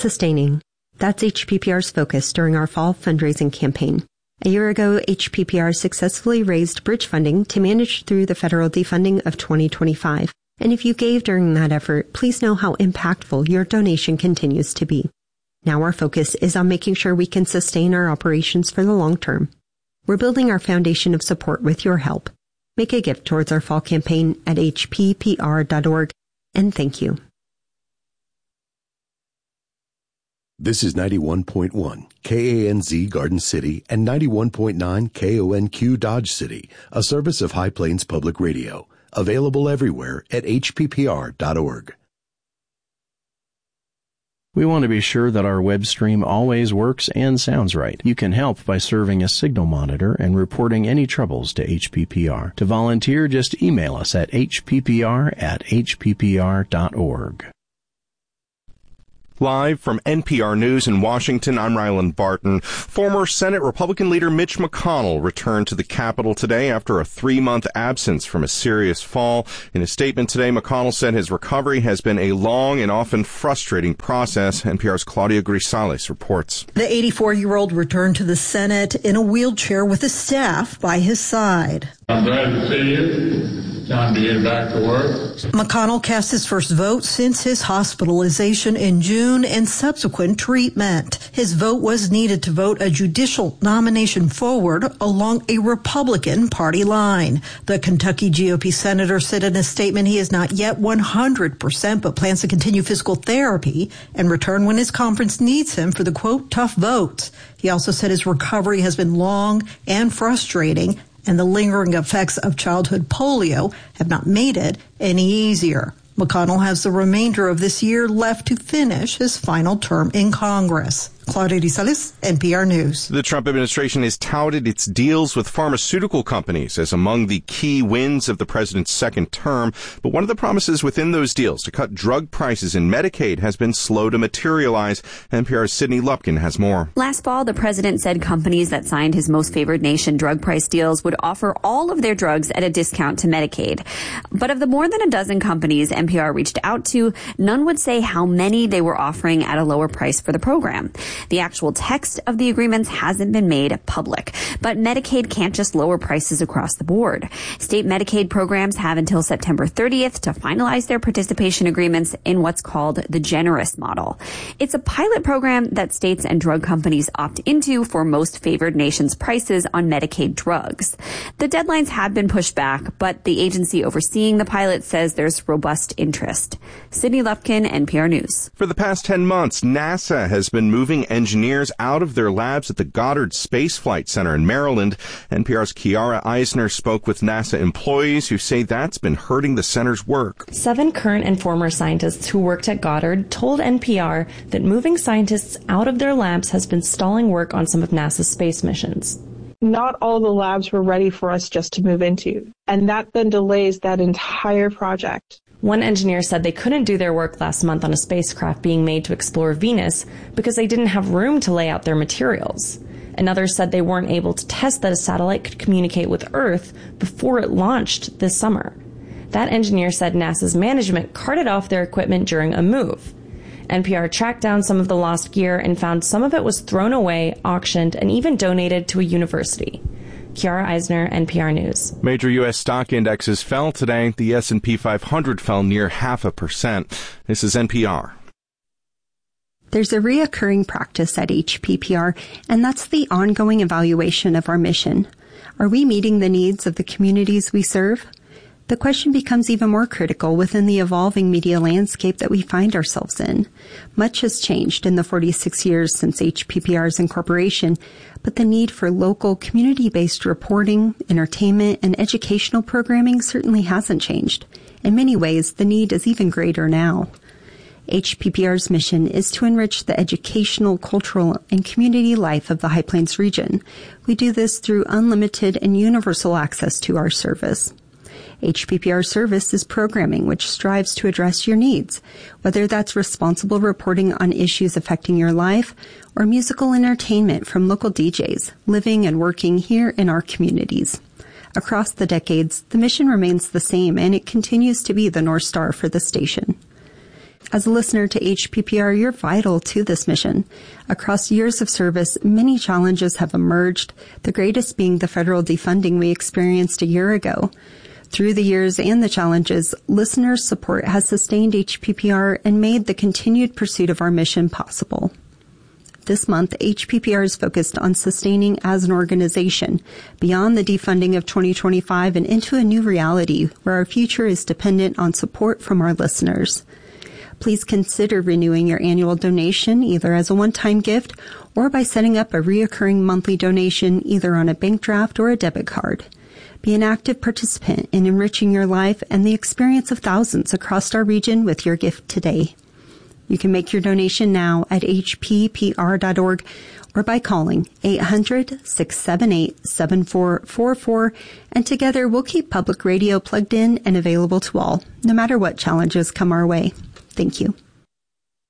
Sustaining. That's HPPR's focus during our fall fundraising campaign. A year ago, HPPR successfully raised bridge funding to manage through the federal defunding of 2025. And if you gave during that effort, please know how impactful your donation continues to be. Now our focus is on making sure we can sustain our operations for the long term. We're building our foundation of support with your help. Make a gift towards our fall campaign at hppr.org, and thank you. This is 91.1 KANZ Garden City and 91.9 KONQ Dodge City, a service of High Plains Public Radio, available everywhere at hppr.org. We want to be sure that our web stream always works and sounds right. You can help by serving as signal monitor and reporting any troubles to HPPR. To volunteer, just email us at hppr@hppr.org. Live from NPR News in Washington, I'm Ryland Barton. Former Senate Republican leader Mitch McConnell returned to the Capitol today after a 3-month absence from a serious fall. In a statement today, McConnell said his recovery has been a long and often frustrating process. NPR's Claudia Grisales reports. The 84-year-old returned to the Senate in a wheelchair with his staff by his side. I'm glad to see you. Time to get back to work. McConnell cast his first vote since his hospitalization in June and subsequent treatment. His vote was needed to vote a judicial nomination forward along a Republican Party line. The Kentucky GOP senator said in a statement he is not yet 100%, but plans to continue physical therapy and return when his conference needs him for the, quote, tough votes. He also said his recovery has been long and frustrating, and the lingering effects of childhood polio have not made it any easier. McConnell has the remainder of this year left to finish his final term in Congress. Claudia Grisales, NPR News. The Trump administration has touted its deals with pharmaceutical companies as among the key wins of the president's second term. But one of the promises within those deals to cut drug prices in Medicaid has been slow to materialize. NPR's Sydney Lupkin has more. Last fall, the president said companies that signed his most favored nation drug price deals would offer all of their drugs at a discount to Medicaid. But of the more than a dozen companies NPR reached out to, none would say how many they were offering at a lower price for the program. The actual text of the agreements hasn't been made public, but Medicaid can't just lower prices across the board. State Medicaid programs have until September 30th to finalize their participation agreements in what's called the generous model. It's a pilot program that states and drug companies opt into for most favored nations prices on Medicaid drugs. The deadlines have been pushed back, but the agency overseeing the pilot says there's robust interest. Sydney Lupkin, NPR News. For the past 10 months, NASA has been moving engineers out of their labs at the Goddard Space Flight Center in Maryland. NPR's Kiara Eisner spoke with NASA employees who say that's been hurting the center's work. 7 current and former scientists who worked at Goddard told NPR that moving scientists out of their labs has been stalling work on some of NASA's space missions. Not all the labs were ready for us just to move into, and that then delays that entire project. One engineer said they couldn't do their work last month on a spacecraft being made to explore Venus because they didn't have room to lay out their materials. Another said they weren't able to test that a satellite could communicate with Earth before it launched this summer. That engineer said NASA's management carted off their equipment during a move. NPR tracked down some of the lost gear and found some of it was thrown away, auctioned, and even donated to a university. Kiara Eisner, NPR News. Major U.S. stock indexes fell today. The S&P 500 fell near 0.5%. This is NPR. There's a reoccurring practice at HPPR, and that's the ongoing evaluation of our mission. Are we meeting the needs of the communities we serve? The question becomes even more critical within the evolving media landscape that we find ourselves in. Much has changed in the 46 years since HPPR's incorporation, but the need for local, community-based reporting, entertainment, and educational programming certainly hasn't changed. In many ways, the need is even greater now. HPPR's mission is to enrich the educational, cultural, and community life of the High Plains region. We do this through unlimited and universal access to our service. HPPR service is programming which strives to address your needs, whether that's responsible reporting on issues affecting your life or musical entertainment from local DJs living and working here in our communities. Across the decades, the mission remains the same, and it continues to be the North Star for the station. As a listener to HPPR, you're vital to this mission. Across years of service, many challenges have emerged, the greatest being the federal defunding we experienced a year ago. Through the years and the challenges, listeners' support has sustained HPPR and made the continued pursuit of our mission possible. This month, HPPR is focused on sustaining as an organization beyond the defunding of 2025 and into a new reality where our future is dependent on support from our listeners. Please consider renewing your annual donation either as a one-time gift or by setting up a reoccurring monthly donation either on a bank draft or a debit card. Be an active participant in enriching your life and the experience of thousands across our region with your gift today. You can make your donation now at hppr.org or by calling 800-678-7444, and together we'll keep public radio plugged in and available to all, no matter what challenges come our way. Thank you.